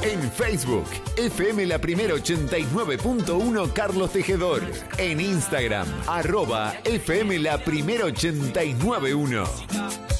En Facebook, FM La Primera 89.1 Carlos Tejedor. En Instagram, @FM La Primera 89.1.